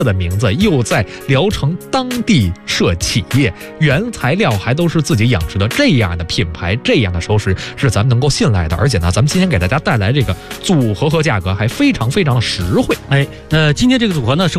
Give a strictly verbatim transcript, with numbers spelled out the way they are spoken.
的名字，又在聊城当地设企业，原材料还都是自己养殖的，这样的品牌，这样的熟食是咱们能够信赖的。而且呢，咱们今天给大家带来这个组合和价格还非常非常的实惠。 哎，那今天这个组合呢是